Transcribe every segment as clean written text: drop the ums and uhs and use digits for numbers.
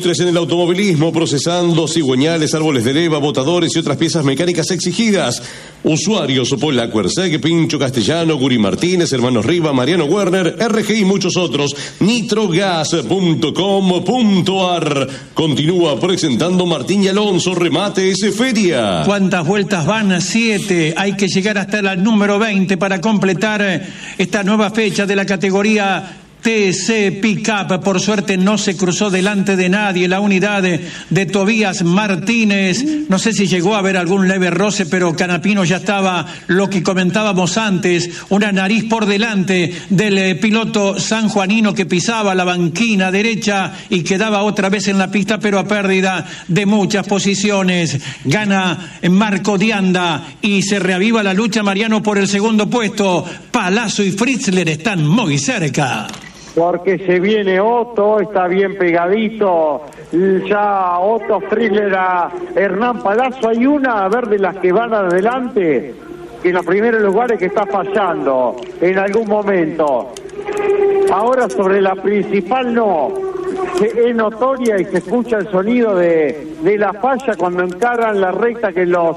Ilustres en el automovilismo, procesando cigüeñales, árboles de leva, botadores y otras piezas mecánicas exigidas. Usuarios: Paula Cuerseg, Pincho Castellano, Guri Martínez, Hermanos Riva, Mariano Werner, RG y muchos otros. Nitrogas.com.ar. Continúa presentando Martín y Alonso, Remates Feria. ¿Cuántas vueltas van? 7. Hay que llegar hasta la número 20 para completar esta nueva fecha de la categoría TC Pickup. Por suerte no se cruzó delante de nadie la unidad de Tobías Martínez. No sé si llegó a haber algún leve roce, pero Canapino ya estaba, lo que comentábamos antes, una nariz por delante del piloto sanjuanino que pisaba la banquina derecha y quedaba otra vez en la pista, pero a pérdida de muchas posiciones. Gana Marco Dianda y se reaviva la lucha, Mariano, por el segundo puesto. Palazzo y Fritzler están muy cerca. Porque se viene Otto, está bien pegadito, ya Otto, Fritzler, a Hernán Palazzo. Hay una, a ver, de las que van adelante, que en los primeros lugares que está fallando en algún momento. Ahora sobre la principal no, es notoria y se escucha el sonido de la falla cuando encaran la recta que los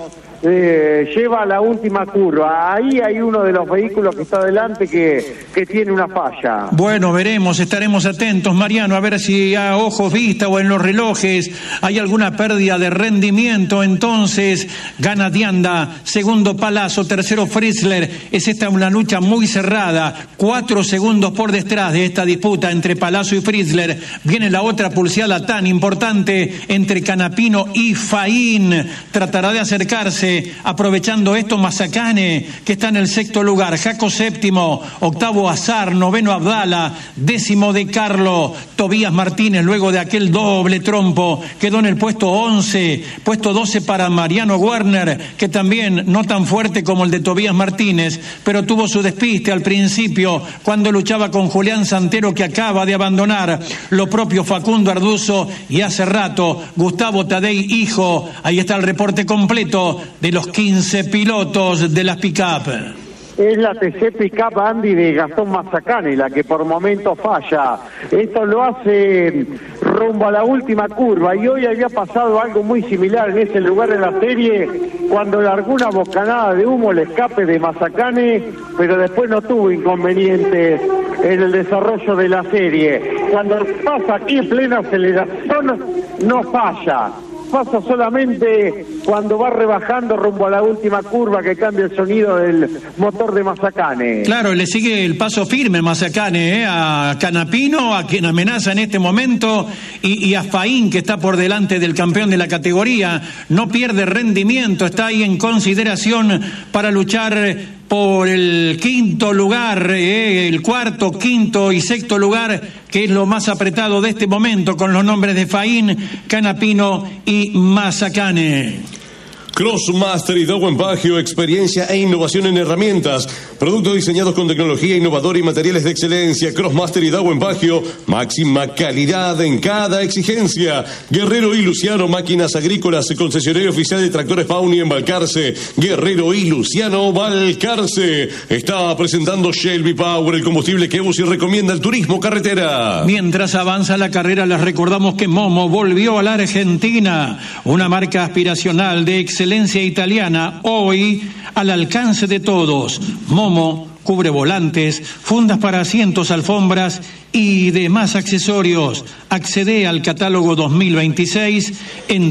lleva a la última curva. Ahí hay uno de los vehículos que está adelante que tiene una falla. Bueno, veremos, estaremos atentos, Mariano, a ver si a ojos vista o en los relojes hay alguna pérdida de rendimiento. Entonces gana Dianda, segundo Palazzo, tercero Fritzler. Es esta una lucha muy cerrada, 4 segundos por detrás de esta disputa entre Palazzo y Fritzler. Viene la otra pulseada tan importante entre Canapino y Faín. Tratará de acercarse. Aprovechando esto, Mazacane, que está en el sexto lugar, Jaco séptimo, octavo Azar, noveno Abdala, décimo De Carlo, Tobías Martínez, luego de aquel doble trompo, quedó en el puesto 11, puesto 12 para Mariano Werner, que también no tan fuerte como el de Tobías Martínez, pero tuvo su despiste al principio, cuando luchaba con Julián Santero, que acaba de abandonar, lo propio Facundo Arduzo, y hace rato Gustavo Tadei, hijo. Ahí está el reporte completo de los 15 pilotos de las pick-up. Es la TC Pickup, Andy, de Gastón Mazacane, la que por momentos falla. Esto lo hace rumbo a la última curva, y hoy había pasado algo muy similar en ese lugar en la serie, cuando largó una bocanada de humo el escape de Mazacane, pero después no tuvo inconvenientes en el desarrollo de la serie. Cuando pasa aquí en plena aceleración, no falla. Pasa solamente cuando va rebajando rumbo a la última curva, que cambia el sonido del motor de Mazacane. Claro, le sigue el paso firme Mazacane, a Canapino, a quien amenaza en este momento, y a Faín, que está por delante del campeón de la categoría. No pierde rendimiento, está ahí en consideración para luchar por el quinto lugar, el cuarto, quinto y sexto lugar, que es lo más apretado de este momento, con los nombres de Faín, Canapino y Mazacane. Crossmaster y Dawen Pagio, experiencia e innovación en herramientas. Productos diseñados con tecnología innovadora y materiales de excelencia. Crossmaster y Dawen Pagio, máxima calidad en cada exigencia. Guerrero y Luciano, máquinas agrícolas, concesionario oficial de tractores Fauni en Balcarce. Guerrero y Luciano, Balcarce. Está presentando Shelby Power, el combustible que UCI recomienda el turismo carretera. Mientras avanza la carrera, les recordamos que Momo volvió a la Argentina, una marca aspiracional de excelencia italiana, hoy al alcance de todos. Momo cubre volantes, fundas para asientos, alfombras y demás accesorios. Accede al catálogo 2026 en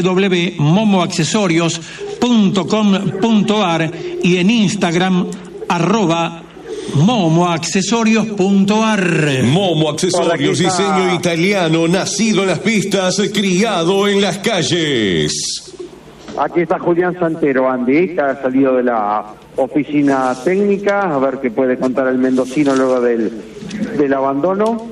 www.momoaccesorios.com.ar y en Instagram @momoaccesorios.ar. Momo Accesorios, diseño italiano, nacido en las pistas, criado en las calles. Aquí está Julián Santero, Andy, que ha salido de la oficina técnica, a ver qué puede contar el mendocino luego del abandono.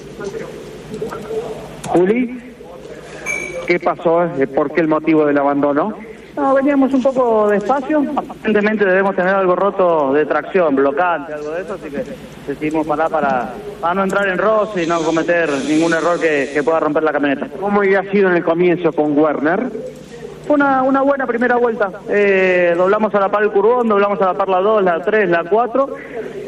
Juli, ¿qué pasó? ¿Por qué el motivo del abandono? No, veníamos un poco despacio, aparentemente debemos tener algo roto de tracción, blocante, algo de eso, así que decidimos parar para no entrar en roce y no cometer ningún error que pueda romper la camioneta. ¿Cómo había sido en el comienzo con Werner? Fue una buena primera vuelta, doblamos a la par el curbón, doblamos a la par la 2, la 3, la 4,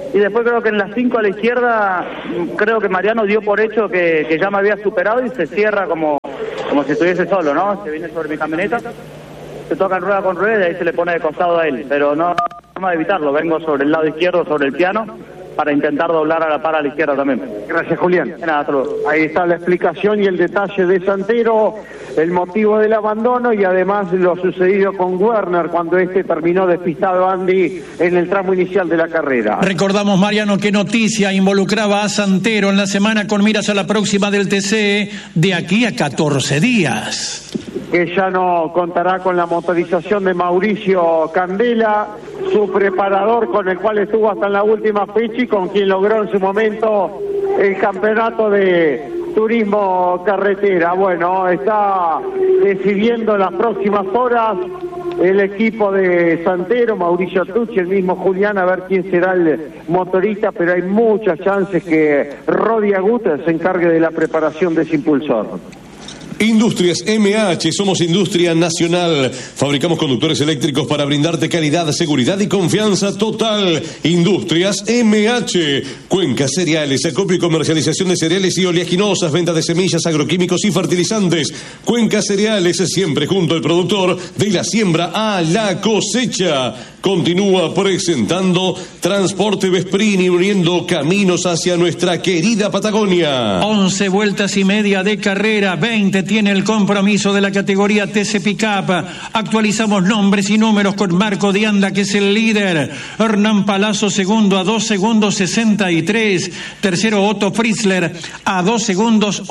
Y después creo que en las 5 a la izquierda, creo que Mariano dio por hecho que ya me había superado y se cierra como si estuviese solo, ¿no? Se viene sobre mi camioneta, se toca rueda con rueda y ahí se le pone de costado a él. Pero no hay forma de evitarlo, vengo sobre el lado izquierdo, sobre el piano, para intentar doblar a la par a la izquierda también. Gracias, Julián. De nada, saludos. Ahí está la explicación y el detalle de Santero, el motivo del abandono y además lo sucedido con Werner cuando terminó despistado, Andy, en el tramo inicial de la carrera. Recordamos, Mariano, que noticia involucraba a Santero en la semana con miras a la próxima del TC de aquí a 14 días. Que ya no contará con la motorización de Mauricio Candela, su preparador con el cual estuvo hasta en la última fecha y con quien logró en su momento el campeonato de turismo carretera. Bueno, está decidiendo las próximas horas el equipo de Santero, Mauricio Tucci, el mismo Julián, a ver quién será el motorista, pero hay muchas chances que Rodi Agut se encargue de la preparación de ese impulsor. Industrias MH, somos industria nacional. Fabricamos conductores eléctricos para brindarte calidad, seguridad y confianza total. Industrias MH. Cuenca Cereales, acopio y comercialización de cereales y oleaginosas, venta de semillas, agroquímicos y fertilizantes. Cuenca Cereales, siempre junto al productor, de la siembra a la cosecha. Continúa presentando Transporte Vesprini, uniendo caminos hacia nuestra querida Patagonia. 11 vueltas y media de carrera, 20 tiene el compromiso de la categoría TC Pickup. Actualizamos nombres y números con Marco Dianda, que es el líder. Hernán Palazzo, segundo, a 2 segundos 63. Tercero, Otto Fritzler, a 2 segundos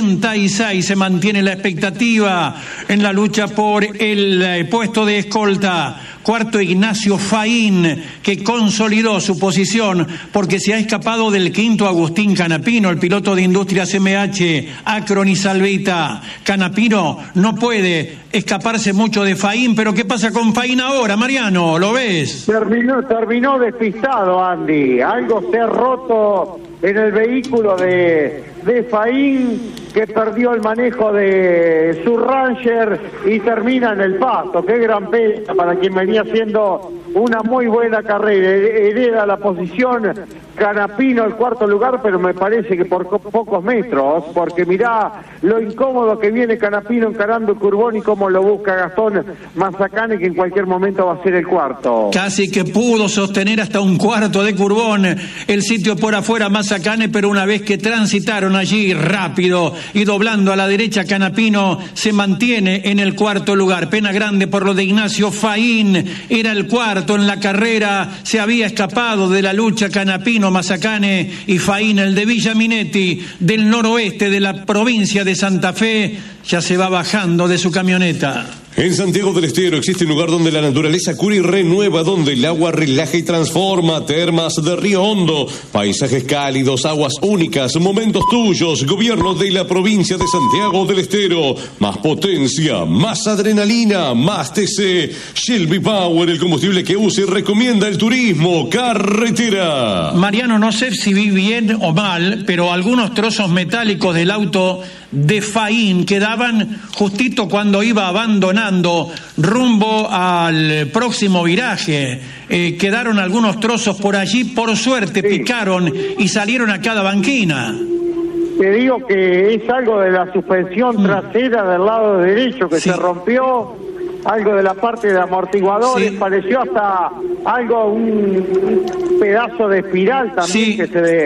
86. Se mantiene la expectativa en la lucha por el puesto de escolta. Cuarto, Ignacio Faín, que consolidó su posición porque se ha escapado del quinto Agustín Canapino, el piloto de Industrias MH, Acron y Salvita. Canapino no puede escaparse mucho de Faín, pero ¿qué pasa con Faín ahora, Mariano? ¿Lo ves? Terminó despistado, Andy. Algo se ha roto en el vehículo de Faín, que perdió el manejo de su Ranger y termina en el pasto. Qué gran pena para quien venía haciendo una muy buena carrera. Hereda la posición Canapino, el cuarto lugar, pero me parece que por pocos metros, porque mirá lo incómodo que viene Canapino encarando el curbón y cómo lo busca Gastón Mazacane, que en cualquier momento va a ser el cuarto. Casi que pudo sostener hasta un cuarto de curbón el sitio por afuera Mazacane, pero una vez que transitaron allí rápido y doblando a la derecha, Canapino se mantiene en el cuarto lugar. Pena grande por lo de Ignacio Faín, era el cuarto en la carrera, se había escapado de la lucha Canapino, Mazacane y Faín. El de Villa Minetti, del noroeste de la provincia de Santa Fe, ya se va bajando de su camioneta. En Santiago del Estero existe un lugar donde la naturaleza cura y renueva, donde el agua relaja y transforma. Termas de Río Hondo, paisajes cálidos, aguas únicas, momentos tuyos. Gobierno de la provincia de Santiago del Estero. Más potencia, más adrenalina, más TC. Shelby Power, el combustible que usa y recomienda el turismo carretera. Mariano, no sé si vi bien o mal, pero algunos trozos metálicos del auto de Faín quedaban justito cuando iba abandonando rumbo al próximo viraje. Quedaron algunos trozos por allí, por suerte picaron y salieron a cada banquina. Te digo que es algo de la suspensión trasera del lado derecho que se rompió, algo de la parte de amortiguadores, pareció hasta algo, un pedazo de espiral también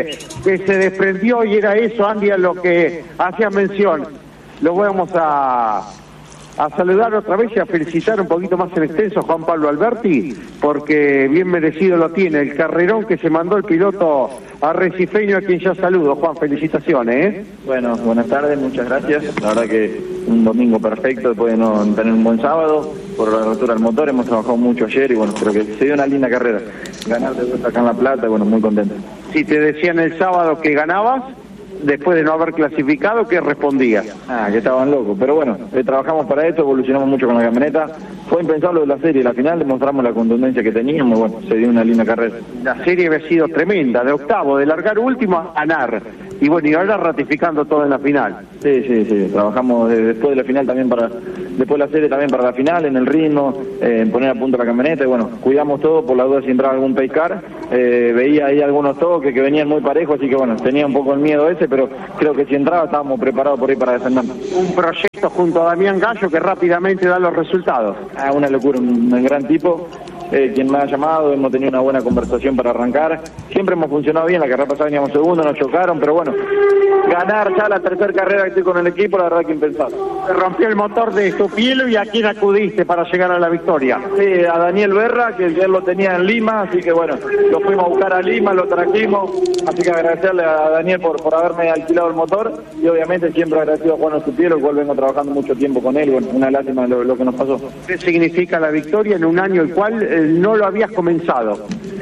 que se desprendió, y era eso, Andy, a lo que hacía mención. Lo vamos a saludar otra vez y a felicitar un poquito más en extenso a Juan Pablo Alberti, porque bien merecido lo tiene el carrerón que se mandó el piloto arrecifeño, a quien ya saludo. Juan, felicitaciones. Bueno, buenas tardes, muchas gracias. La verdad que un domingo perfecto después de no tener un buen sábado por la rotura del motor. Hemos trabajado mucho ayer y bueno, creo que se dio una linda carrera. Ganar de vuelta acá en La Plata, bueno, muy contento. Si te decían el sábado que ganabas, después de no haber clasificado, ¿qué respondías? Que estaban locos, pero bueno, trabajamos para esto, evolucionamos mucho con la camioneta. Fue impensable la serie, la final demostramos la contundencia que teníamos y bueno, se dio una linda carrera. La serie había sido tremenda, de octavo, de largar último a ganar. y bueno, y ahora ratificando todo en la final. Sí, trabajamos después de la final también después de la serie también para la final, en el ritmo, en poner a punto la camioneta, y bueno, cuidamos todo por la duda si entraba algún pace car, veía ahí algunos toques que venían muy parejos, así que bueno, tenía un poco el miedo ese, pero creo que si entraba estábamos preparados por ahí para defendernos. Un proyecto junto a Damián Gallo que rápidamente da los resultados. Una locura, un gran tipo. Quien me ha llamado, hemos tenido una buena conversación para arrancar, siempre hemos funcionado bien, la carrera pasada veníamos segundo, nos chocaron, pero bueno, ganar ya la tercera carrera que estoy con el equipo, la verdad que impensable. Se rompió el motor de Estupielo, y ¿a quién acudiste para llegar a la victoria? Sí, a Daniel Berra, que él lo tenía en Lima, así que bueno, lo fuimos a buscar a Lima, lo trajimos, así que agradecerle a Daniel por haberme alquilado el motor, y obviamente siempre agradecido a Juan Estupielo, el cual vengo trabajando mucho tiempo con él, bueno, una lástima lo que nos pasó. ¿Qué significa la victoria en un año el cual no lo habías comenzado?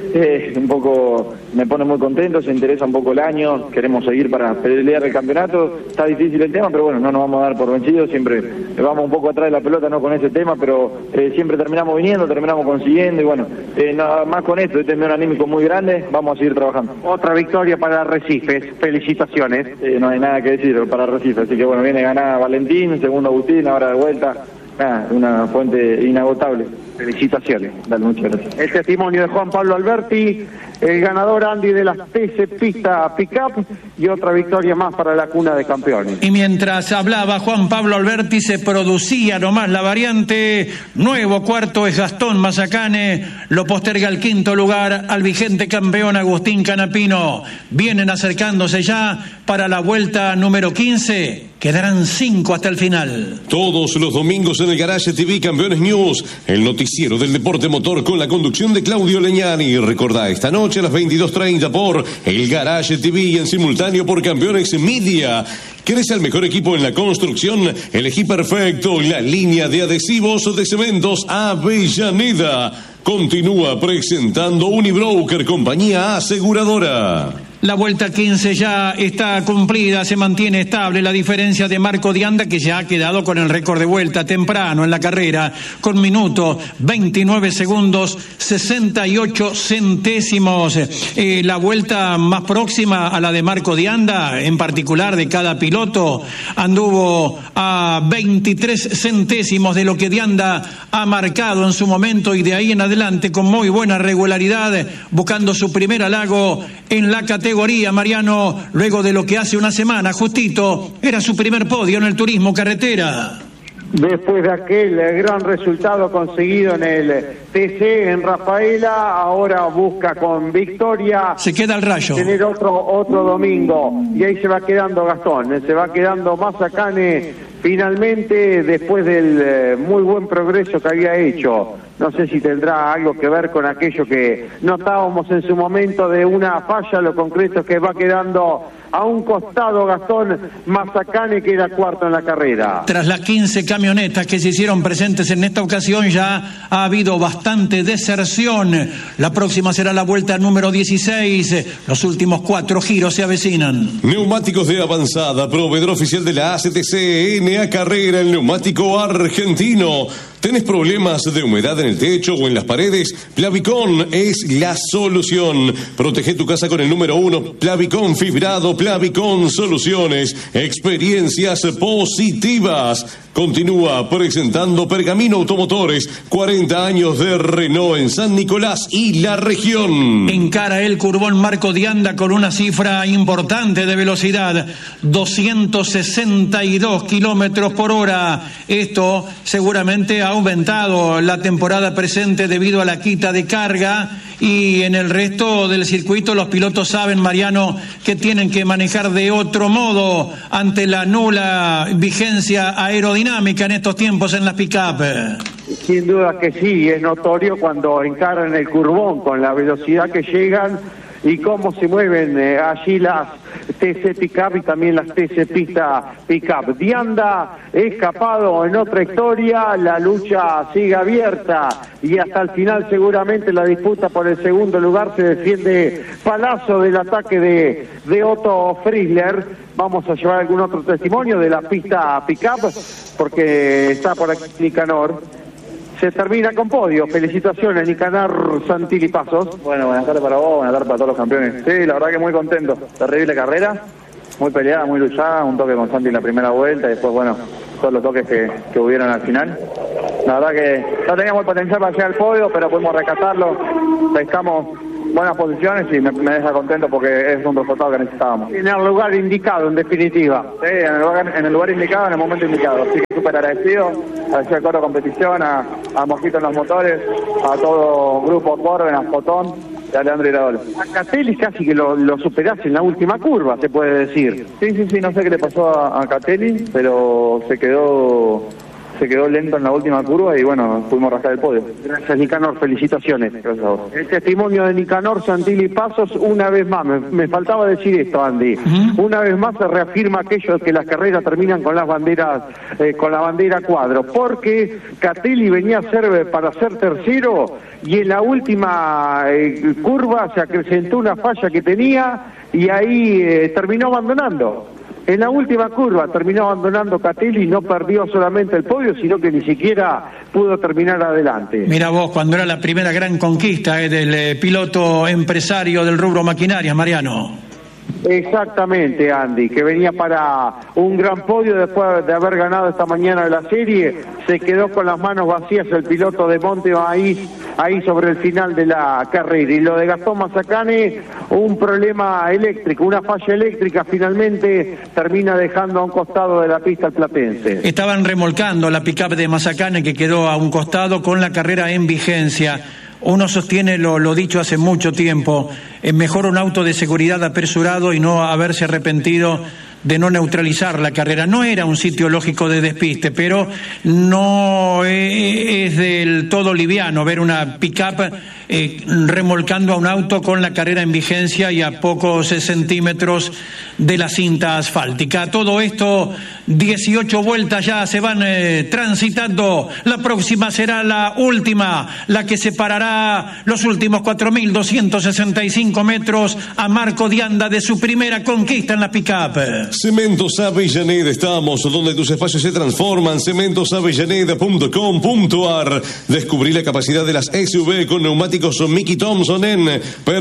Un poco me pone muy contento, se interesa un poco el año, queremos seguir para pelear el campeonato, está difícil el tema, pero bueno, no nos vamos a dar por vencidos, siempre vamos un poco atrás de la pelota, no con ese tema, pero siempre terminamos viniendo, terminamos consiguiendo, y bueno, nada más con esto, este es un anímico muy grande, vamos a seguir trabajando. Otra victoria para Arrecifes, felicitaciones. No hay nada que decir para Arrecifes, así que bueno, viene ganada Valentín, segundo Agustín, ahora de vuelta, una fuente inagotable. Felicitaciones. Dale, muchas gracias. El testimonio de Juan Pablo Alberti, el ganador Andy de las TC Pista Pickup, y otra victoria más para la cuna de campeones. Y mientras hablaba Juan Pablo Alberti, se producía nomás la variante. Nuevo cuarto es Gastón Mazacane, lo posterga al quinto lugar al vigente campeón Agustín Canapino. Vienen acercándose ya para la vuelta número 15. Quedarán 5 hasta el final. Todos los domingos en el Garage TV Campeones News, el noticiero del deporte motor con la conducción de Claudio Leñani. Recordá, esta noche a las 22:30 por el Garage TV y en simultáneo por Campeones Media. ¿Querés el mejor equipo en la construcción? Elegí perfecto la línea de adhesivos de Cementos Avellaneda. Continúa presentando Unibroker, compañía aseguradora. La vuelta 15 ya está cumplida, se mantiene estable la diferencia de Marco Dianda, que ya ha quedado con el récord de vuelta temprano en la carrera, con minuto 29 segundos 68 centésimos. La vuelta más próxima a la de Marco Dianda, en particular de cada piloto, anduvo a 23 centésimos de lo que Dianda ha marcado en su momento, y de ahí en adelante con muy buena regularidad, buscando su primer halago en la categoría, Mariano, luego de lo que hace una semana justito era su primer podio en el turismo carretera. Después de aquel gran resultado conseguido en el TC en Rafaela, ahora busca con victoria. Se queda el Rayo. Tener otro domingo, y ahí se va quedando Gastón, se va quedando Mazacane finalmente, después del muy buen progreso que había hecho. No sé si tendrá algo que ver con aquello que notábamos en su momento de una falla, lo concreto es que va quedando a un costado Gastón Mazacane, que era cuarto en la carrera. Tras las 15 camionetas que se hicieron presentes en esta ocasión, ya ha habido bastante deserción. La próxima será la vuelta número 16. Los últimos 4 giros se avecinan. Neumáticos de avanzada, proveedor oficial de la ACTC, NA Carrera, el neumático argentino. ¿Tenés problemas de humedad en el techo o en las paredes? Plavicon es la solución. Protege tu casa con el número 1, Plavicon Fibrado, Plavicon Soluciones. Experiencias positivas. Continúa presentando Pergamino Automotores, 40 años de Renault en San Nicolás y la región. Encara el curvón Marco Dianda con una cifra importante de velocidad, 262 kilómetros por hora. Esto seguramente ha aumentado la temporada presente debido a la quita de carga, y en el resto del circuito los pilotos saben, Mariano, que tienen que manejar de otro modo ante la nula vigencia aerodinámica en estos tiempos en las pick-up. Sin duda que sí, es notorio cuando encaran el curvón con la velocidad que llegan y cómo se mueven allí las TC Pickup y también las TC Pista Pickup. Dianda escapado en otra historia, la lucha sigue abierta y hasta el final seguramente la disputa por el segundo lugar se defiende Palazzo del ataque de Otto Frizzler. Vamos a llevar algún otro testimonio de la pista Pickup porque está por aquí Nicanor. Se termina con podio. Felicitaciones, Nicanor Santilli Pasos. Bueno, buenas tardes para vos, buenas tardes para todos los campeones. Sí, la verdad que muy contento. Terrible carrera. muy peleada, muy luchada, un toque con Santi en la primera vuelta y después, bueno, todos los toques que hubieron al final. La verdad que no teníamos el potencial para llegar al podio, pero pudimos rescatarlo, pescamos buenas posiciones y me deja contento porque es un resultado que necesitábamos. En el lugar indicado, en definitiva. Sí, en el lugar indicado, en el momento indicado. Así que súper agradecido al Coro Competición, a Mojito en los motores, a todo Grupo Corben, a Fotón y a Leandro Iraola. A Catelli casi que lo superaste en la última curva, se puede decir. Sí, no sé qué le pasó a Catelli, pero se quedó lento en la última curva y bueno, pudimos rascar el podio. Gracias, Nicanor, felicitaciones. Gracias a vos. El testimonio de Nicanor Santilli Pasos, una vez más, me faltaba decir esto, Andy, una vez más se reafirma aquello de que las carreras terminan con las banderas, con la bandera cuadro, porque Catelli venía para ser tercero y en la última curva se acrecentó una falla que tenía y ahí terminó abandonando. En la última curva terminó abandonando Catelli y no perdió solamente el podio, sino que ni siquiera pudo terminar adelante. Mira vos, cuando era la primera gran conquista del piloto empresario del rubro maquinaria, Mariano. Exactamente, Andy, que venía para un gran podio después de haber ganado esta mañana la serie, se quedó con las manos vacías el piloto de Monte ahí sobre el final de la carrera. Y lo de Gastón Mazacane, un problema eléctrico, una falla eléctrica, finalmente termina dejando a un costado de la pista al platense. Estaban remolcando la pick-up de Mazacane que quedó a un costado con la carrera en vigencia. Uno sostiene lo dicho hace mucho tiempo, es mejor un auto de seguridad apresurado y no haberse arrepentido de no neutralizar la carrera. No era un sitio lógico de despiste, pero no es del todo liviano ver una pick-up remolcando a un auto con la carrera en vigencia y a pocos centímetros de la cinta asfáltica. Todo esto, 18 vueltas ya se van transitando. La próxima será la última, la que separará los últimos 4.265 metros a Marco Dianda de su primera conquista en la pick-up. Cementos Avellaneda, estamos donde tus espacios se transforman. cementosavellaneda.com.ar. Descubrí la capacidad de las SUV con neumáticos Mickey Thompson en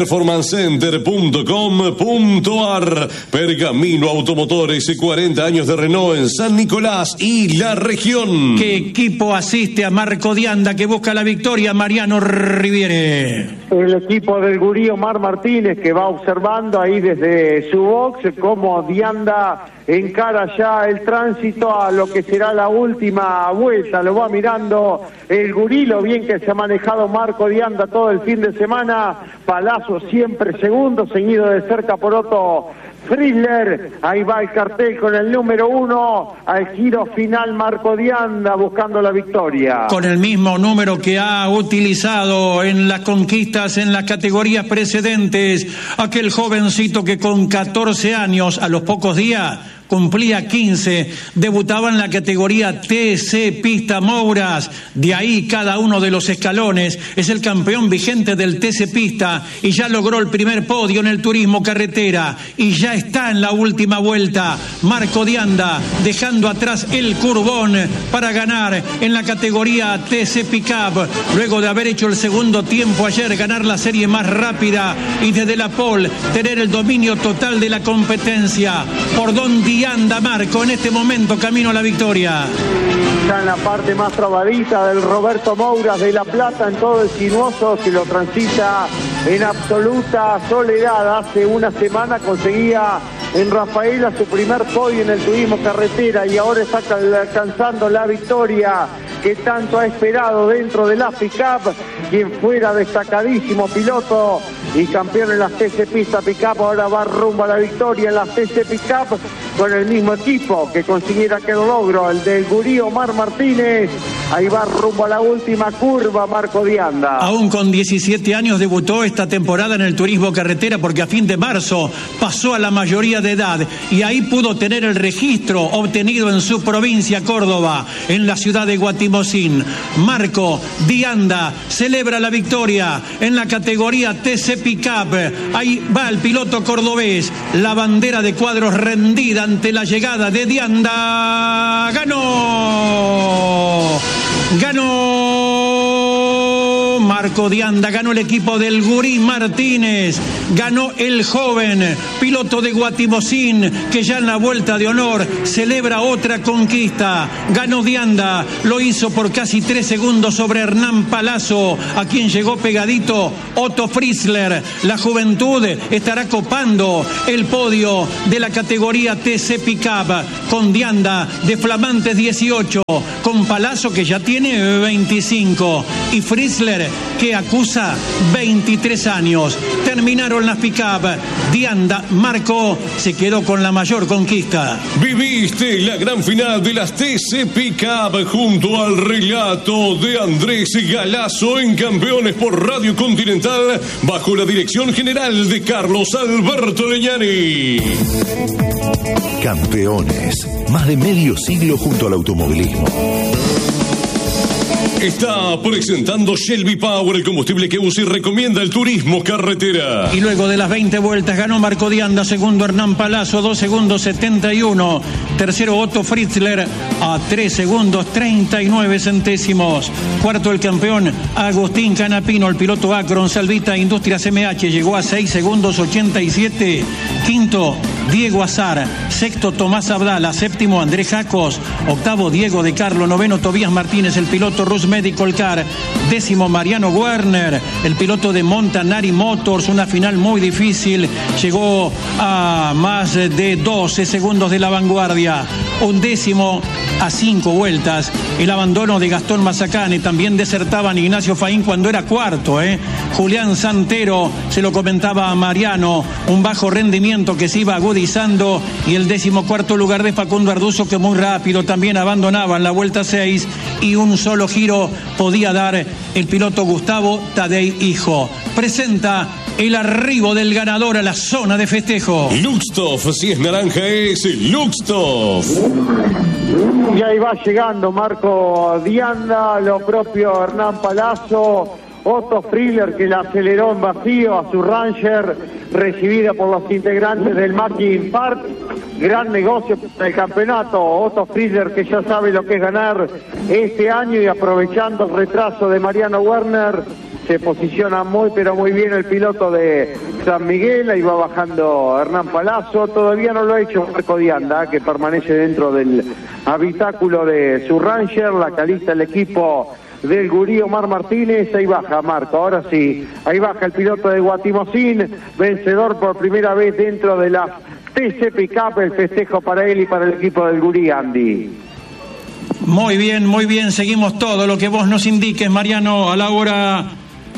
performancecenter.com.ar. Pergamino Automotores, 40 años de Renault en San Nicolás y la región. ¿Qué equipo asiste a Marco Dianda que busca la victoria, Mariano Riviere? El equipo del gurí Omar Martínez, que va observando ahí desde su box cómo Dianda encara ya el tránsito a lo que será la última vuelta. Lo va mirando el gurí, lo bien que se ha manejado Marco Dianda todo el fin de semana. Palazzo siempre segundo, seguido de cerca por Otto Friedler. Ahí va el cartel con el número 1 al giro final. Marco Dianda buscando la victoria con el mismo número que ha utilizado en las conquistas en las categorías precedentes. Aquel jovencito que con 14 años, a los pocos días cumplía 15, debutaba en la categoría TC Pista Mouras, de ahí cada uno de los escalones, es el campeón vigente del TC Pista y ya logró el primer podio en el turismo carretera y ya está en la última vuelta. Marco Dianda dejando atrás el curbón para ganar en la categoría TC Pickup, luego de haber hecho el segundo tiempo ayer, ganar la serie más rápida y desde la pole tener el dominio total de la competencia. Por donde anda Marco en este momento camino a la victoria. Ya en la parte más trabadita del Roberto Mouras de La Plata, en todo el sinuoso, que lo transita en absoluta soledad. Hace una semana conseguía en Rafaela su primer podio en el turismo carretera y ahora está alcanzando la victoria que tanto ha esperado dentro de la pick-up, quien fuera destacadísimo piloto y campeón en las TC Pista Pick-up, ahora va rumbo a la victoria en las TC Pick-up con el mismo equipo que consiguiera aquel logro, el del gurí Omar Martínez. Ahí va rumbo a la última curva Marco Dianda. Aún con 17 años debutó esta temporada en el turismo carretera porque a fin de marzo pasó a la mayoría de edad y ahí pudo tener el registro obtenido en su provincia Córdoba, en la ciudad de Guatimozín. Marco Dianda celebra la victoria en la categoría TC Pickup. Ahí va el piloto cordobés, la bandera de cuadros rendida ante la llegada de Dianda. ¡Ganó! Ganó Marco Dianda, ganó el equipo del gurí Martínez ganó el joven piloto de Guatimozín, que ya en la vuelta de honor celebra otra conquista. Ganó Dianda, lo hizo por casi 3 segundos sobre Hernán Palazzo, a quien llegó pegadito Otto Frizzler. La juventud estará copando el podio de la categoría TC Pickup, con Dianda de flamantes 18, con Palazzo que ya tiene 25 y Frizzler que acusa 23 años. Terminaron las Pickup. Dianda Marco se quedó con la mayor conquista. Viviste la gran final de las TC Pickup junto al relato de Andrés Galazo en Campeones por Radio Continental, bajo la dirección general de Carlos Alberto Legnani. Campeones, más de medio siglo junto al automovilismo. Está presentando Shelby Power, el combustible que usa y recomienda el turismo carretera. Y luego de las 20 vueltas ganó Marco Dianda, segundo Hernán Palazzo, 2 segundos 71. Tercero Otto Frizzler a 3 segundos 39 centésimos. Cuarto el campeón Agustín Canapino, el piloto Akron Salvita Industrias MH, llegó a 6 segundos 87. Quinto Diego Azar, sexto Tomás Abdala, séptimo Andrés Jacos, octavo Diego de Carlo, noveno Tobías Martínez, el piloto Rus Medical Car, décimo Mariano Werner, el piloto de Montanari Motors, una final muy difícil, llegó a más de 12 segundos de la vanguardia. Undécimo, a 5 vueltas, el abandono de Gastón Mazacane. También desertaban Ignacio Faín cuando era cuarto, Julián Santero, se lo comentaba a Mariano, un bajo rendimiento que se iba agudizando, y el 14º lugar de Facundo Arduzo, que muy rápido también abandonaba en la vuelta 6, y un solo giro podía dar el piloto Gustavo Tadei Hijo. Presenta el arribo del ganador a la zona de festejo. Luxtoff, si es naranja es Luxtoff. Y ahí va llegando Marco Dianda, lo propio Hernán Palazzo, Otto Frizzler, que la aceleró en vacío a su Ranger, recibida por los integrantes del Mackin Park. Gran negocio para el campeonato. Otto Frizzler, que ya sabe lo que es ganar este año, y aprovechando el retraso de Mariano Werner, se posiciona muy pero muy bien el piloto de San Miguel. Ahí va bajando Hernán Palazzo. Todavía no lo ha hecho Marco Dianda, que permanece dentro del habitáculo de su Ranger, la que alista el equipo del gurí Omar Martínez. Ahí baja Marco, ahora sí, ahí baja el piloto de Guatimozín, vencedor por primera vez dentro de la TC Pickup. El festejo para él y para el equipo del gurí, Andy. Muy bien, seguimos todo lo que vos nos indiques, Mariano, a la hora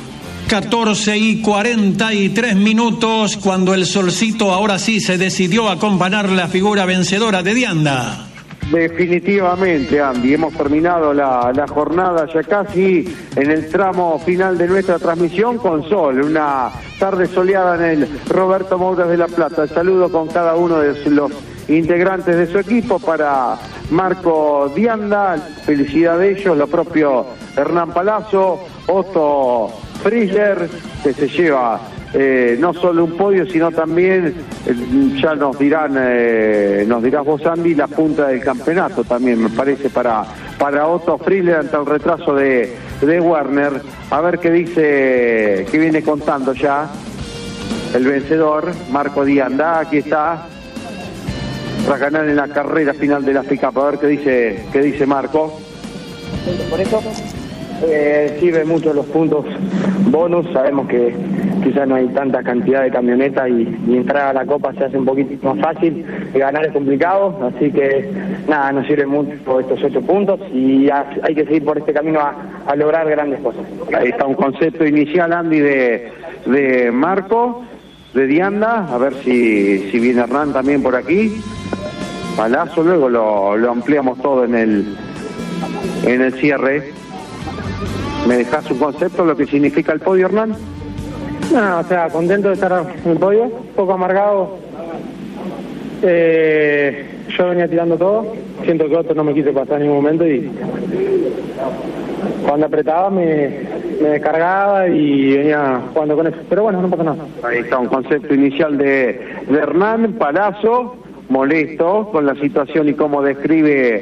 14:43, cuando el solcito ahora sí se decidió a acompañar la figura vencedora de Dianda. Definitivamente, Andy, hemos terminado la jornada ya casi en el tramo final de nuestra transmisión, con sol, una tarde soleada en el Roberto Mouras de La Plata. El saludo con cada uno de los integrantes de su equipo para Marco Dianda, felicidad de ellos, lo propio Hernán Palazzo, Otto Frizzler, que se lleva no solo un podio, sino también, ya nos dirás vos, Andy, la punta del campeonato también, me parece, para Otto Frizzler, ante el retraso de Werner. A ver qué dice, qué viene contando ya el vencedor, Marco Dianda. Aquí está, tras ganar en la carrera final de la Pickup. A ver qué dice Marco. Por eso sirve mucho los puntos bonus. Sabemos que quizás no hay tanta cantidad de camionetas y entrar a la Copa se hace un poquito más fácil, y ganar es complicado, así que nada, nos sirve mucho estos 8 puntos y hay que seguir por este camino a lograr grandes cosas. Ahí está un concepto inicial, Andy, de Marco, de Dianda. A ver si viene Hernán también por aquí. Palazzo, luego lo ampliamos todo en el cierre. ¿Me dejas un concepto de lo que significa el podio, Hernán? No, o sea, contento de estar en el podio, un poco amargado. Yo venía tirando todo, siento que Otto no me quise pasar en ningún momento, y cuando apretaba me descargaba y venía jugando con eso. Pero bueno, no pasa nada. Ahí está un concepto inicial de Hernán Palazzo, molesto con la situación y cómo describe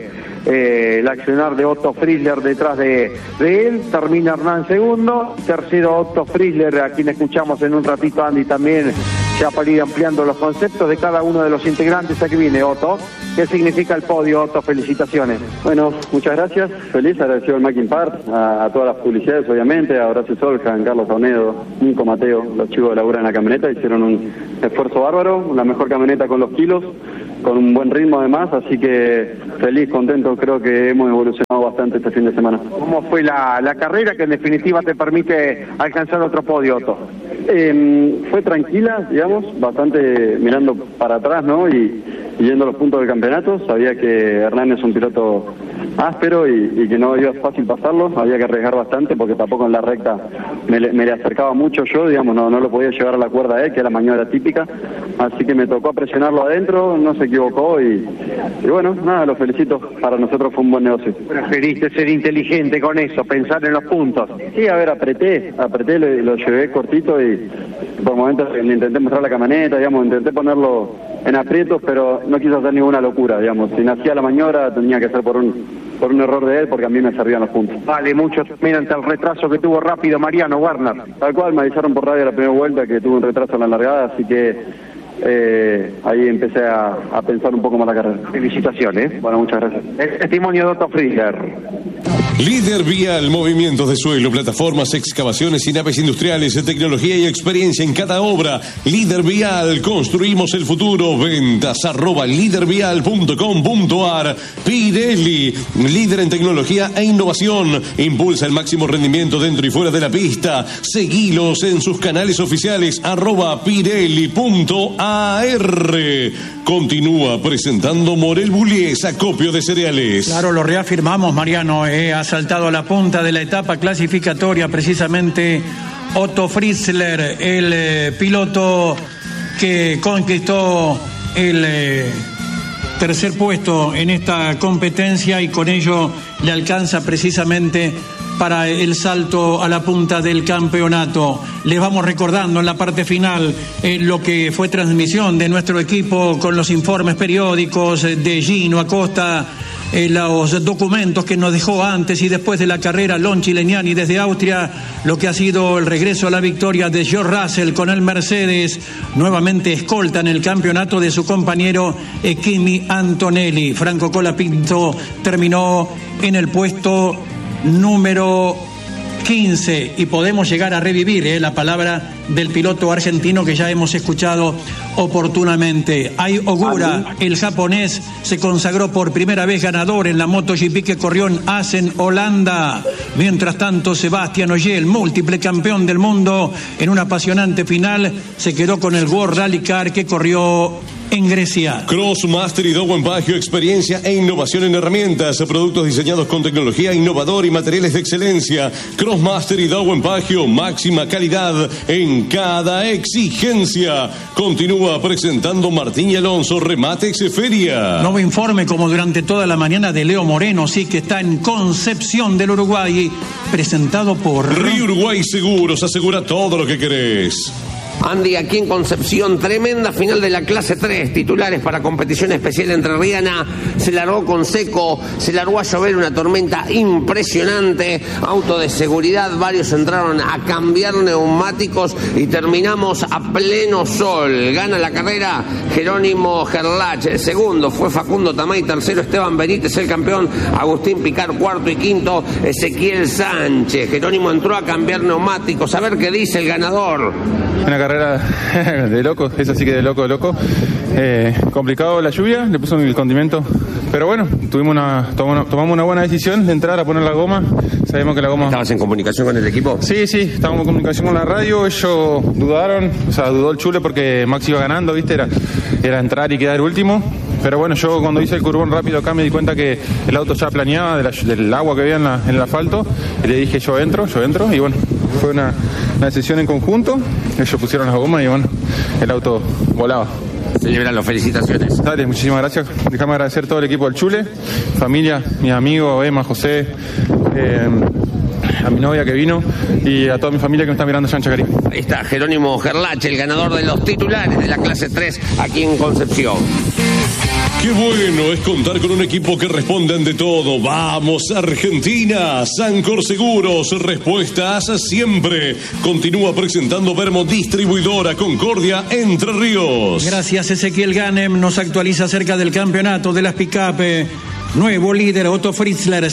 el accionar de Otto Frizzler detrás de él. Termina Hernán segundo, tercero Otto Frizzler, a quien escuchamos en un ratito, Andy, también ya para ir ampliando los conceptos de cada uno de los integrantes. Aquí viene Otto. ¿Qué significa el podio, Otto? Felicitaciones. Bueno, muchas gracias. Feliz, agradecido al Mackin Part, a todas las publicidades, obviamente, a Horacio Soljan, Carlos Saunedo, Nico Mateo, los chicos de labura en la camioneta, hicieron un esfuerzo bárbaro, la mejor camioneta con los kilos, con un buen ritmo además, así que feliz, contento, creo que hemos evolucionado bastante este fin de semana. ¿Cómo fue la carrera que en definitiva te permite alcanzar otro podio, Otto? Fue tranquila, digamos, bastante mirando para atrás, ¿no? Y yendo a los puntos del campeonato. Sabía que Hernán es un piloto áspero y que no iba fácil pasarlo, había que arriesgar bastante porque tampoco en la recta me le acercaba mucho yo, digamos, no lo podía llevar a la cuerda a él, que la maniobra típica, así que me tocó presionarlo adentro, no se equivocó y bueno, nada, lo felicito, para nosotros fue un buen negocio. Preferiste ser inteligente con eso, pensar en los puntos. Sí, a ver, apreté, lo llevé cortito y por momentos le intenté mostrar la camioneta, digamos, intenté ponerlo en aprietos, pero no quiso hacer ninguna locura, digamos, si nacía la maniobra tenía que ser por un error de él, porque a mí me servían los puntos. Vale, muchos miran el retraso que tuvo rápido Mariano Werner. Tal cual, me avisaron por radio la primera vuelta que tuvo un retraso en la largada, así que ahí empecé a pensar un poco más la carrera. Felicitaciones. Bueno, muchas gracias. El testimonio de Otto Frizzler. Líder vial, movimientos de suelo, plataformas, excavaciones y naves industriales, tecnología y experiencia en cada obra. Líder vial, construimos el futuro. Ventas @lidervial.com.ar. Pirelli, líder en tecnología e innovación. Impulsa el máximo rendimiento dentro y fuera de la pista. Seguilos en sus canales oficiales @pirelli.ar. Continúa presentando Morel Bullies, acopio de cereales. Claro, lo reafirmamos, Mariano. Ha saltado a la punta de la etapa clasificatoria precisamente Otto Frizzler, el piloto que conquistó el tercer puesto en esta competencia y con ello le alcanza precisamente para el salto a la punta del campeonato. Les vamos recordando en la parte final lo que fue transmisión de nuestro equipo con los informes periódicos de Gino Acosta, los documentos que nos dejó antes y después de la carrera Lonchi Legnani desde Austria, lo que ha sido el regreso a la victoria de George Russell con el Mercedes, nuevamente escolta en el campeonato de su compañero Kimi Antonelli. Franco Colapinto terminó en el puesto número 15 y podemos llegar a revivir la palabra del piloto argentino que ya hemos escuchado oportunamente. Ai Ogura, el japonés, se consagró por primera vez ganador en la MotoGP que corrió en Assen, Holanda. Mientras tanto, Sebastián Ogier, múltiple campeón del mundo, en una apasionante final se quedó con el World Rally Car que corrió en Grecia. Crossmaster y Dowen Baggio, experiencia e innovación en herramientas, productos diseñados con tecnología innovadora y materiales de excelencia. Crossmaster y Dowen Baggio, máxima calidad en cada exigencia. Continúa presentando Martín y Alonso, Rematex Feria. Nuevo informe como durante toda la mañana de Leo Moreno, sí, que está en Concepción del Uruguay, presentado por Río Uruguay Seguros, asegura todo lo que querés. Andy, aquí en Concepción, tremenda final de la clase 3, titulares para competición especial entrerriana, se largó con seco, se largó a llover, una tormenta impresionante, auto de seguridad, varios entraron a cambiar neumáticos y terminamos a pleno sol. Gana la carrera Jerónimo Gerlach, el segundo fue Facundo Tamay, tercero Esteban Benítez, el campeón, Agustín Picar, cuarto y quinto Ezequiel Sánchez. Jerónimo entró a cambiar neumáticos, a ver qué dice el ganador. Una carrera de loco, es así que de loco. Complicado la lluvia, le puso el condimento, pero bueno, tomamos una buena decisión de entrar a poner la goma. Sabemos que la goma... ¿Estabas en comunicación con el equipo? Sí, estábamos en comunicación con la radio, ellos dudaron, dudó el Chule porque Max iba ganando, ¿viste? Era entrar y quedar último. Pero bueno, yo cuando hice el curbón rápido acá me di cuenta que el auto ya planeaba del agua que había en el asfalto y le dije yo entro y bueno, fue una decisión en conjunto, ellos pusieron las gomas y bueno, el auto volaba. Celebran las felicitaciones. Dale, muchísimas gracias. Déjame agradecer a todo el equipo del Chule, familia, mis amigos, Emma, José, a mi novia que vino y a toda mi familia que me está mirando allá en Chacarí. Ahí está Jerónimo Gerlach, el ganador de los titulares de la clase 3 aquí en Concepción. Qué bueno es contar con un equipo que responde ante todo. ¡Vamos, Argentina! Sancor Seguros, respuestas siempre. Continúa presentando Vermo Distribuidora Concordia Entre Ríos. Gracias, Ezequiel Ganem nos actualiza acerca del campeonato de las pick-up. Nuevo líder Otto Fritzler,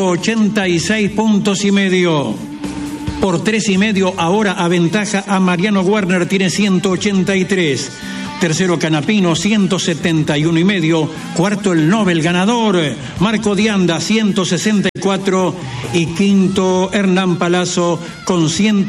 186 puntos y medio. Por 3,5 ahora aventaja a Mariano Werner, tiene 183. Tercero Canapino, 171,5. Cuarto el Nobel ganador, Marco Dianda, 164. Y quinto Hernán Palazzo con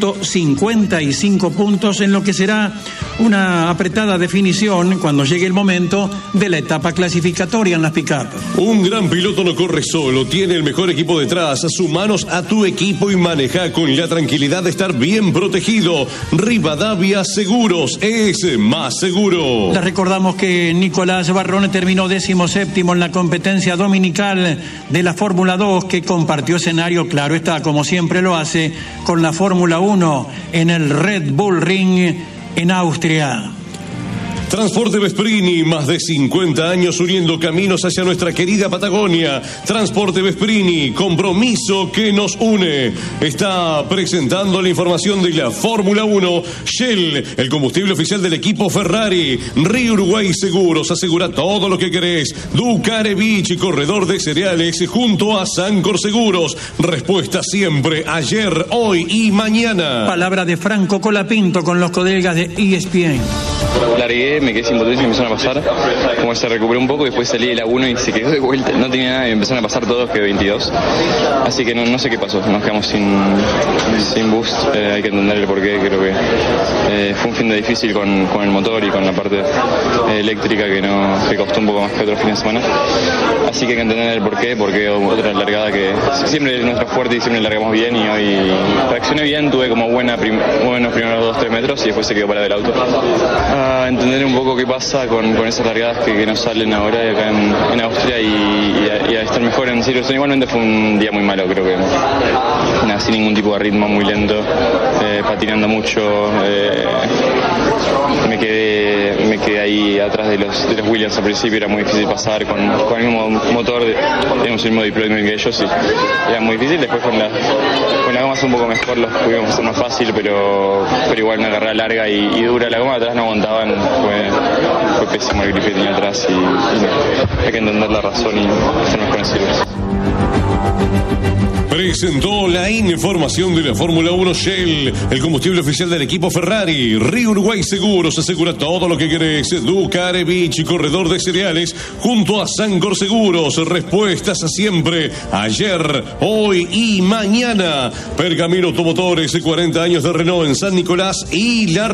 155 puntos en lo que será una apretada definición cuando llegue el momento de la etapa clasificatoria en las pick-up. Un gran piloto no corre solo, tiene el mejor equipo detrás. Sumanos a tu equipo y maneja con la tranquilidad de estar bien protegido. Rivadavia Seguros es más seguro. Les recordamos que Nicolás Barrone terminó 17º en la competencia dominical de la Fórmula 2, que compartió escenario, claro está, como siempre lo hace, con la Fórmula 1 en el Red Bull Ring en Austria. Transporte Vesprini, más de 50 años uniendo caminos hacia nuestra querida Patagonia. Transporte Vesprini, compromiso que nos une. Está presentando la información de la Fórmula 1. Shell, el combustible oficial del equipo Ferrari. Río Uruguay Seguros, asegura todo lo que querés. Ducarevich, corredor de cereales, junto a Sancor Seguros. Respuesta siempre, ayer, hoy y mañana. Palabra de Franco Colapinto con los colegas de ESPN. Largué, me quedé sin potencia y me empezaron a pasar. Como se recuperó un poco, después salí de la 1 y se quedó de vuelta. No tenía nada y me empezaron a pasar todos, quedé 22. Así que no sé qué pasó, nos quedamos sin boost. Hay que entender el porqué. Creo que fue un fin de difícil con el motor y con la parte eléctrica que costó un poco más que otros fines de semana. Así que hay que entender el porqué, porque otra largada que siempre es nuestra fuerte y siempre largamos bien. Y hoy reaccioné bien, tuve como buenos primeros 2-3 metros y después se quedó parado el auto. A entender un poco qué pasa con esas largadas que nos salen ahora acá en Austria y a estar mejor en Silverstone. Igualmente fue un día muy malo, creo que sin ningún tipo de ritmo, muy lento, patinando mucho. Me quedé ahí atrás de los Williams al principio, era muy difícil pasar con el mismo motor, tenemos el mismo deployment que ellos y era muy difícil. Después con la goma un poco mejor los pudimos hacer más fácil, pero igual una carrera larga y dura. La goma de atrás no aguantaban, fue pésimo el grip que tenía atrás y hay que entender la razón y ser mejor en Silverstone. Presentó la información de la Fórmula 1 Shell, el combustible oficial del equipo Ferrari. Río Uruguay Seguros, asegura todo lo que querés. Ducarevich, corredor de cereales, junto a Sancor Seguros. Respuestas siempre, ayer, hoy y mañana. Pergamino Automotores, 40 años de Renault en San Nicolás y la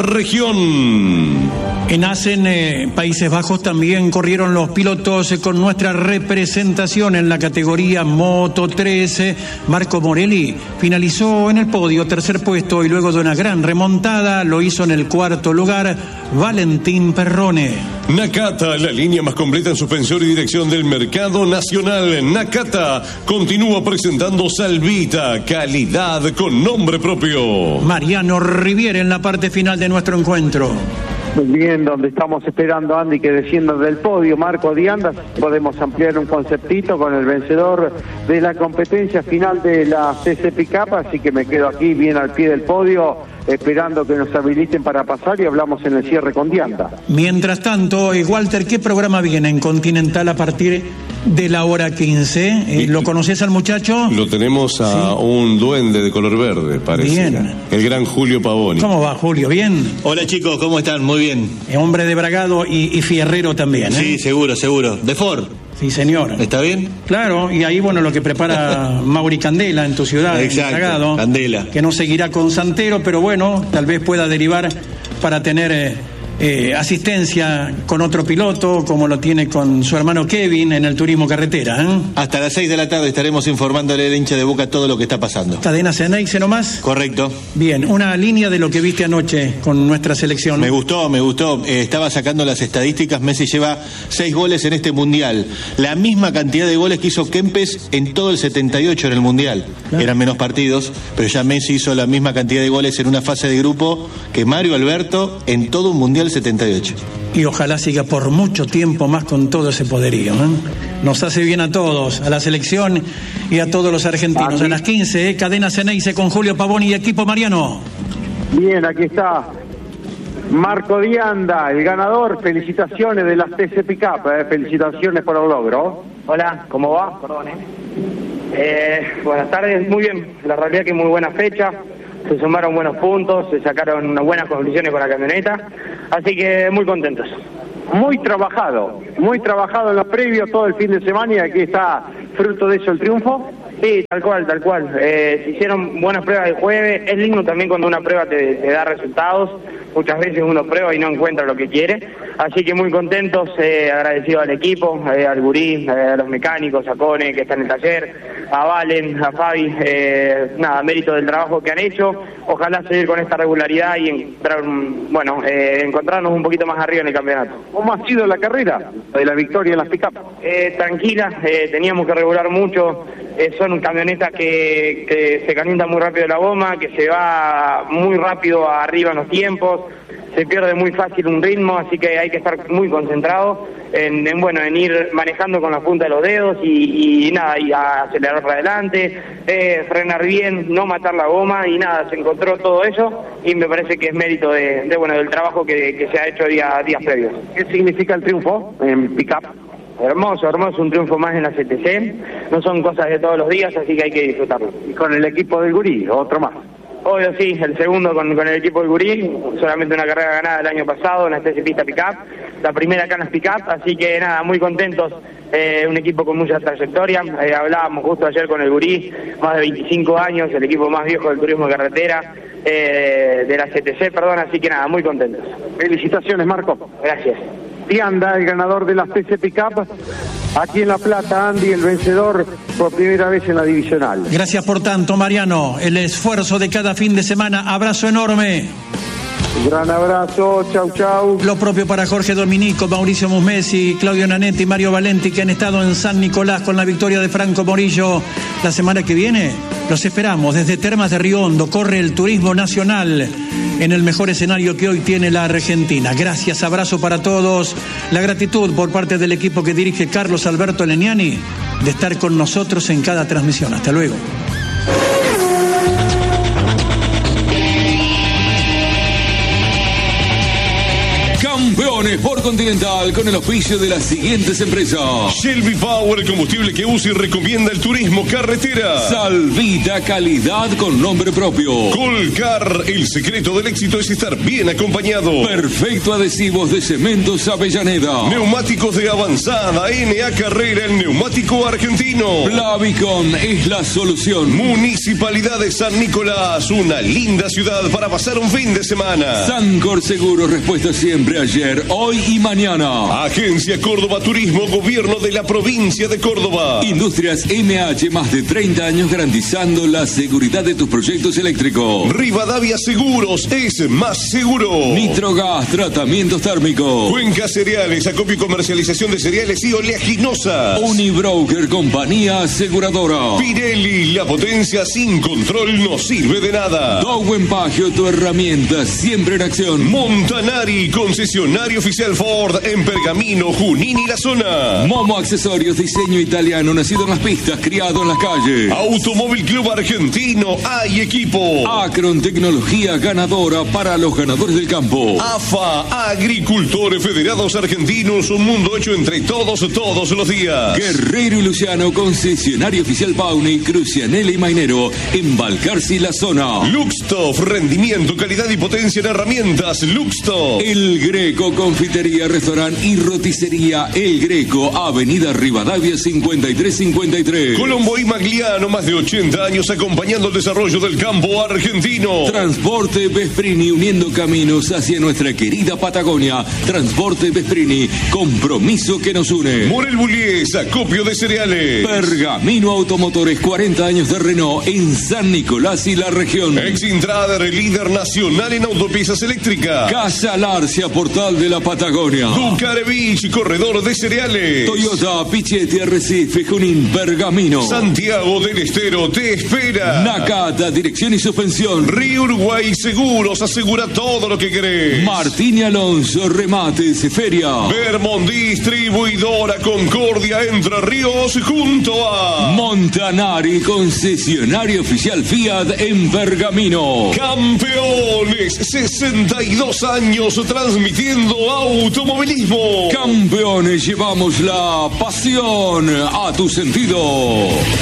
región. En Assen, Países Bajos, también corrieron los pilotos con nuestra representación en la categoría Moto 13. Marco Morelli finalizó en el podio, tercer puesto, y luego de una gran remontada lo hizo en el cuarto lugar Valentín Perrone. Nakata, la línea más completa en suspensión y dirección del mercado nacional. Nakata continúa presentando Salvita, calidad con nombre propio. Mariano Riviere en la parte final de nuestro encuentro. Bien, donde estamos esperando, Andy, que descienda del podio Marco Dianda. Podemos ampliar un conceptito con el vencedor de la competencia final de la CC Pickup, así que me quedo aquí bien al pie del podio, esperando que nos habiliten para pasar y hablamos en el cierre con Dianda. Mientras tanto, Walter, ¿qué programa viene en Continental a partir de la hora 15? ¿Lo conoces al muchacho? Lo tenemos a un duende de color verde, parece. Bien. El gran Julio Pavoni. ¿Cómo va, Julio? ¿Bien? Hola, chicos, ¿cómo están? Muy bien. Hombre de bragado y fierrero también, ¿eh? Sí, seguro. De Ford. Sí, señor. ¿Está bien? Claro, y ahí, bueno, lo que prepara Mauri Candela en tu ciudad. Exacto, en Bragado, Candela. Que no seguirá con Santero, pero bueno, tal vez pueda derivar para tener asistencia con otro piloto, como lo tiene con su hermano Kevin en el turismo carretera. Hasta las 6 de la tarde estaremos informándole al hincha de Boca todo lo que está pasando. ¿Cadena Ceneice nomás? Correcto. Bien, una línea de lo que viste anoche con nuestra selección. Me gustó. Estaba sacando las estadísticas. Messi lleva 6 goles en este Mundial. La misma cantidad de goles que hizo Kempes en todo el 78 en el Mundial. Claro. Eran menos partidos, pero ya Messi hizo la misma cantidad de goles en una fase de grupo que Mario Alberto en todo un Mundial Mundial 78. Y ojalá siga por mucho tiempo más con todo ese poderío, ¿eh? Nos hace bien a todos, a la selección y a todos los argentinos. Aquí. A las 15, Cadena Ceneice con Julio Pavoni y equipo Mariano. Bien, aquí está Marco Dianda, el ganador. Felicitaciones de las TC Pickup, felicitaciones por el logro. Hola, ¿cómo va? Perdón, buenas tardes, muy bien. La realidad que muy buena fecha. Se sumaron buenos puntos, se sacaron unas buenas conclusiones con la camioneta. Así que muy contentos. Muy trabajado en los previos todo el fin de semana y aquí está fruto de eso el triunfo. Sí, tal cual. Se hicieron buenas pruebas el jueves. Es lindo también cuando una prueba te da resultados. Muchas veces uno prueba y no encuentra lo que quiere. Así que muy contentos, agradecidos al equipo, al gurí, a los mecánicos, a Cone, que está en el taller, a Valen, a Fabi. Mérito del trabajo que han hecho. Ojalá seguir con esta regularidad y encontrarnos un poquito más arriba en el campeonato. ¿Cómo ha sido la carrera de la victoria en las pick-up? Tranquila, teníamos que regular mucho. Son camionetas que se calientan muy rápido la goma, que se va muy rápido arriba en los tiempos, se pierde muy fácil un ritmo, así que hay que estar muy concentrado en ir manejando con la punta de los dedos y acelerar para adelante, frenar bien, no matar la goma y se encontró todo eso y me parece que es mérito del trabajo que se ha hecho días previos. ¿Qué significa el triunfo en pick-up? Hermoso, un triunfo más en la CTC. No son cosas de todos los días, así que hay que disfrutarlo. Y con el equipo del gurí, otro más. Obvio, sí, el segundo con el equipo del gurí, solamente una carrera ganada el año pasado en la TC Pista Pickup, la primera acá en las Pickup, así que muy contentos, un equipo con mucha trayectoria. Hablábamos justo ayer con el gurí, más de 25 años, el equipo más viejo del turismo de carretera, de la CTC, así que muy contentos. Felicitaciones, Marco. Gracias. Dianda, el ganador de las TC Pickup, aquí en La Plata, Andy, el vencedor por primera vez en la divisional. Gracias por tanto, Mariano. El esfuerzo de cada fin de semana. Abrazo enorme. Gran abrazo, chau. Lo propio para Jorge Dominico, Mauricio Musmesi, Claudio Nanetti y Mario Valenti, que han estado en San Nicolás con la victoria de Franco Morillo. La semana que viene los esperamos desde Termas de Río Hondo. Corre el turismo nacional en el mejor escenario que hoy tiene la Argentina. Gracias, abrazo para todos. La gratitud por parte del equipo que dirige Carlos Alberto Leniani de estar con nosotros en cada transmisión. Hasta luego. Campeones por Continental con el oficio de las siguientes empresas: Shelby Power, combustible que usa y recomienda el turismo carretera. Salvita, calidad con nombre propio. Colcar, el secreto del éxito es estar bien acompañado. Perfecto Adhesivos de Cementos Avellaneda. Neumáticos de avanzada, NA Carrera, el neumático argentino. Plavicon es la solución. Municipalidad de San Nicolás, una linda ciudad para pasar un fin de semana. Sancor Seguro, respuesta siempre ayer, hoy y mañana. Agencia Córdoba Turismo, Gobierno de la Provincia de Córdoba. Industrias MH, más de 30 años garantizando la seguridad de tus proyectos eléctricos. Rivadavia Seguros, es más seguro. Nitrogas, tratamientos térmicos. Cuenca Cereales, acopio y comercialización de cereales y oleaginosas. Unibroker, compañía aseguradora. Pirelli, la potencia sin control no sirve de nada. Dowen Pagio, tu herramienta siempre en acción. Montanari, concesionario oficial Ford en Pergamino, Junín y la zona. Momo Accesorios, diseño italiano, nacido en las pistas, criado en las calles. Automóvil Club Argentino, hay equipo. Acron, tecnología ganadora para los ganadores del campo. AFA, Agricultores Federados Argentinos, un mundo hecho entre todos los días. Guerrero y Luciano, concesionario oficial Pauni, Crucianelli y Mainero, en Balcarce y la zona. Luxtof, rendimiento, calidad y potencia en herramientas. Luxtof. El Greco, confitería, restaurante y roticería El Greco, Avenida Rivadavia 5353. Colombo y Magliano, más de 80 años acompañando el desarrollo del campo argentino. Transporte Vesprini, uniendo caminos hacia nuestra querida Patagonia. Transporte Vesprini, compromiso que nos une. Morel Bullies, acopio de cereales. Pergamino Automotores, 40 años de Renault en San Nicolás y la región. Exintrader, líder nacional en autopiezas eléctricas. Casa Larcia, portal de la querida Patagonia. Ducarevich, corredor de cereales. Toyota, Pichetti, Arrecife, Junín, Pergamino. Santiago del Estero te espera. Nakata, dirección y suspensión. Río Uruguay Seguros, asegura todo lo que querés. Martín y Alonso, remates, feria. Vermont Distribuidora Concordia, Entre Ríos, junto a Montanari, concesionario oficial Fiat en Pergamino. Campeones, 62 años transmitiendo automovilismo. Campeones, llevamos la pasión a tu sentido.